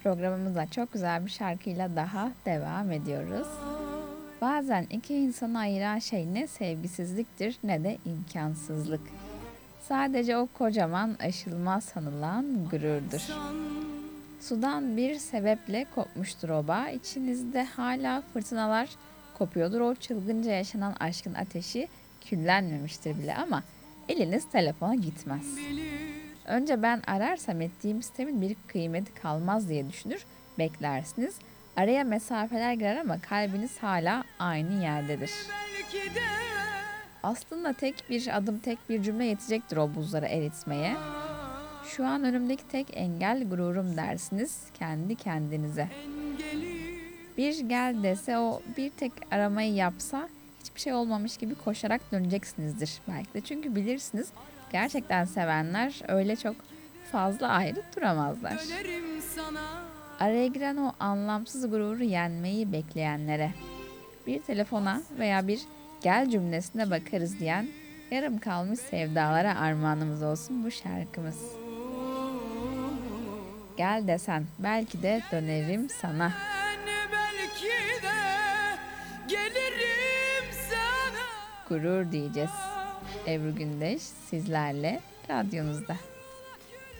Programımıza çok güzel bir şarkıyla daha devam ediyoruz. Bazen iki insanı ayıran şey ne sevgisizliktir ne de imkansızlık. Sadece o kocaman aşılmaz sanılan gururdur. Sudan bir sebeple kopmuştur o bağ. İçinizde hala fırtınalar kopuyordur. O çılgınca yaşanan aşkın ateşi küllenmemiştir bile ama eliniz telefona gitmez. Önce ben ararsam ettiğim sistemin bir kıymeti kalmaz diye düşünür, beklersiniz. Araya mesafeler girer ama kalbiniz hala aynı yerdedir. Aslında tek bir adım, tek bir cümle yetecektir o buzları eritmeye. Şu an önümdeki tek engel gururum dersiniz kendi kendinize. Bir gel dese, o bir tek aramayı yapsa hiçbir şey olmamış gibi koşarak döneceksinizdir belki de. Çünkü bilirsiniz, gerçekten sevenler öyle çok fazla ayrı duramazlar. Araya giren o anlamsız gururu yenmeyi bekleyenlere bir telefona veya bir gel cümlesine bakarız diyen yarım kalmış sevdalara armağanımız olsun bu şarkımız. Gel desen belki de dönerim sana. Belki de gelirim sana. Gurur diyeceğiz. Ebru Gündeş sizlerle radyonuzda.